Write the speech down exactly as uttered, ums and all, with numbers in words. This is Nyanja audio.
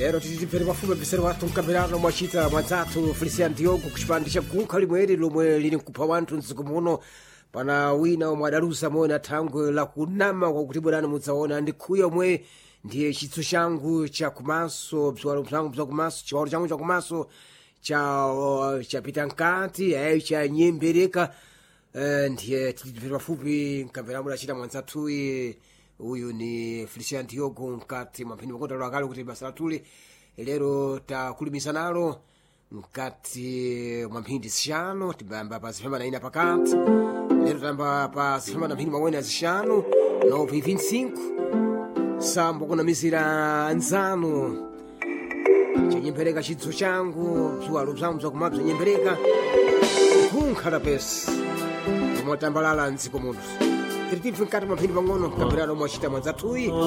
lero titipfere mafumu epesero wathu mkambirano mwachita mwadzathu Feliciano Diogo kuchipandi cha gunkha limweri lomwe lili mkupha wanthu mdziko muno pana wina omwe adalusa moyo thangwe la kunama kwakuti bwerani mudzaona ndikhuya omwe ndiye chitso changu cha kumaso bziwalo bzangu bza kumaso chiwalo changu cha kumaso cha uh, chapita nkati eh, cha nyembereka uh, ndiye titipfere mafupi mkambirano mwachita mwadzathu uyu ni Feliciano Diogo mkati mwaphini makota lwakale kuti basa latuli lero takulimisa nalo mkati mwamphindi zixanu tibamba pa zifema na ina pakati lero tamba pa zifema na mphindi mwawene zixanu nove vinte e cinco sambo kuna mizira anzanu chanyembereka chitso changu bziwalo bzangu bzakumabza nyembereka gunkha la pesi omwe tambalala mdziko muno tiritimve mkati mwamphindi pang'ono mkambirano mwachita mwadzathuyi